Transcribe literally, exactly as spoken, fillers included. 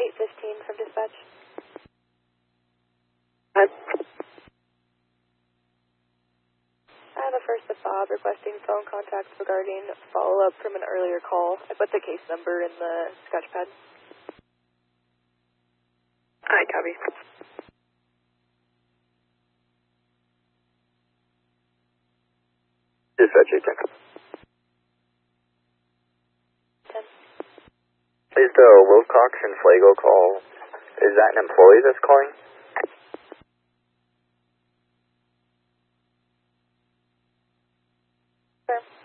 eight fifteen from dispatch. Hi. Uh, the first of Bob requesting phone contacts regarding follow-up from an earlier call. I put the case number in the sketch pad. Hi, copy. Dispatch eight ten. ten. Is the Wilcox and Flago call, is that an employee that's calling? Sure.